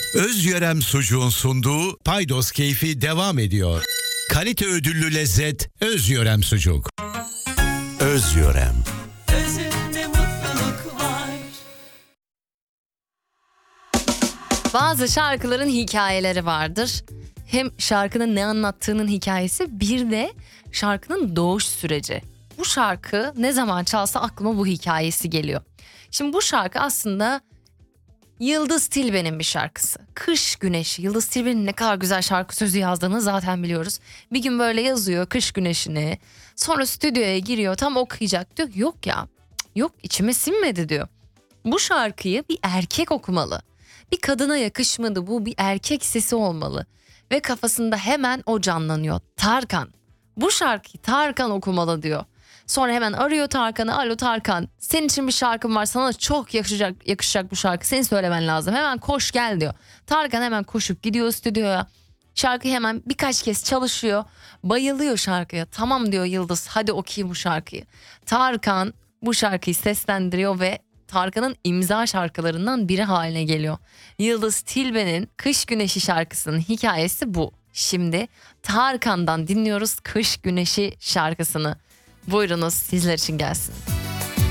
Özyörem Sucuğun sunduğu Paydos Keyfi devam ediyor. Kalite ödüllü lezzet Özyörem Sucuk. Özyörem. Özünde mutluluk var. Bazı şarkıların hikayeleri vardır. Hem şarkının ne anlattığının hikayesi, bir de şarkının doğuş süreci. Bu şarkı ne zaman çalsa aklıma bu hikayesi geliyor. Şimdi bu şarkı aslında Yıldız Tilbe'nin bir şarkısı. Kış Güneşi. Yıldız Tilbe'nin ne kadar güzel şarkı sözü yazdığını zaten biliyoruz. Bir gün böyle yazıyor kış güneşini. Sonra stüdyoya giriyor, tam okuyacak, diyor yok ya, yok içime sinmedi diyor. Bu şarkıyı bir erkek okumalı. Bir kadına yakışmadı, bu bir erkek sesi olmalı. Ve kafasında hemen o canlanıyor. Tarkan. Bu şarkıyı Tarkan okumalı diyor. Sonra hemen arıyor Tarkan'ı. Alo Tarkan, senin için bir şarkım var, sana çok yakışacak bu şarkı, senin söylemen lazım, hemen koş gel diyor. Tarkan hemen koşup gidiyor stüdyoya. Şarkı hemen birkaç kez çalışıyor. Bayılıyor şarkıya. Tamam diyor Yıldız, hadi okuyayım bu şarkıyı. Tarkan bu şarkıyı seslendiriyor ve Tarkan'ın imza şarkılarından biri haline geliyor. Yıldız Tilbe'nin Kış Güneşi şarkısının hikayesi bu. Şimdi Tarkan'dan dinliyoruz Kış Güneşi şarkısını. Buyurunuz, sizler için gelsin.